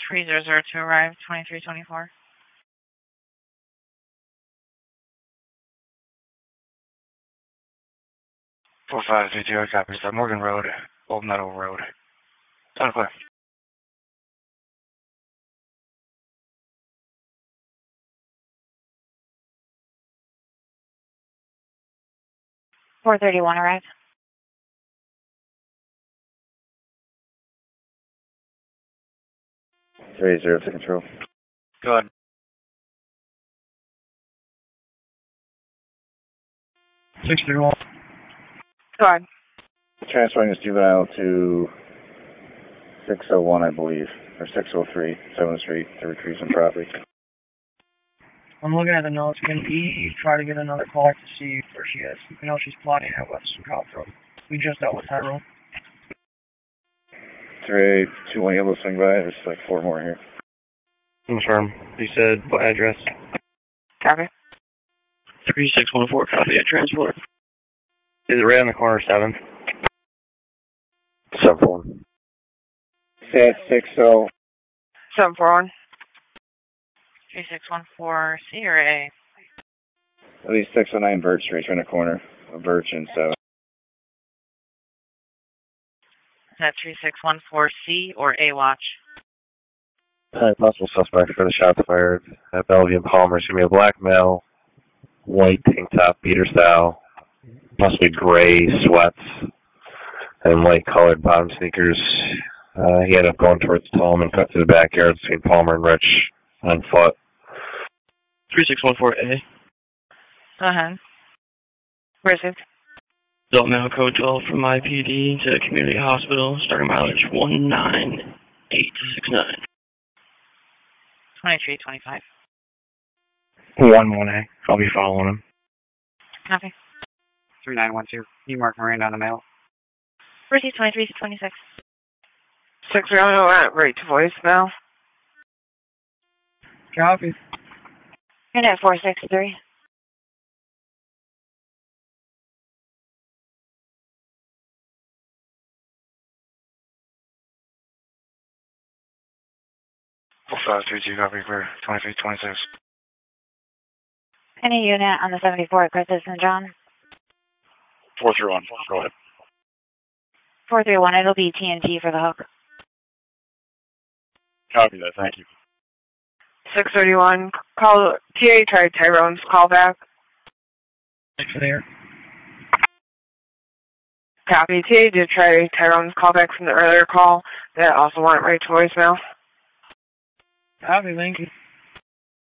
3002 arrive, 2324. 4530 copies. Morgan Road, Old Meadow Road. Sound clear. $431 arrive. 380 to control. Go ahead. $631. Go ahead. Transferring this juvenile to 601, I believe, or 603, 7th Street to retrieve some property. I'm looking at the notes. Can he try to get another call to see where she is? We know she's plotting at Western Cop Road. We just dealt with Tyrone. 3821 Yellow swing by. There's like 4 more here. Confirm. You said what address? Copy. 3614, copy at transport. Is it right on the corner of 7th? 741. Say 60. 741. 3614, C or A? At least 609 Birch Street, right in the corner of Birch and 7. Is that 3614C or A watch? Possible suspect for the shots fired at Bellevue and Palmer. It's going to be a black male, white tank top, beater style, possibly gray sweats, and light colored bottom sneakers. He ended up going towards Tom and cut to the backyard between Palmer and Rich on foot. 3614A. Go ahead. Where's it? Adult male code 12 from IPD to community hospital, starting mileage 19869. 2325. 11A. I'll be following him. Copy. 3912. You mark Miranda on the mail. Where's he? 2326. 630 at right to voicemail. Copy. Unit 463. Full 532 copy clear. 2326. Any unit on the 74 at Christmas St. John? 431. Go ahead. 431. It'll be TNT for the hook. Copy that. Thank you. 631. Call TA tried Tyrone's call back. Thanks for there. Copy. TA did try Tyrone's call back from the earlier call. That also went right to voicemail. Copy, thank you.